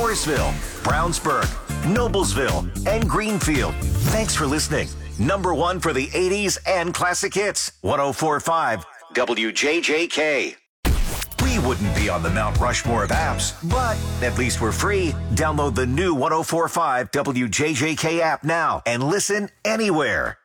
Forestville, Brownsburg, Noblesville, and Greenfield. Thanks for listening. Number one for the 80s and classic hits. 104.5 WJJK. We wouldn't be on the Mount Rushmore of apps, but at least we're free. Download the new 104.5 WJJK app now and listen anywhere.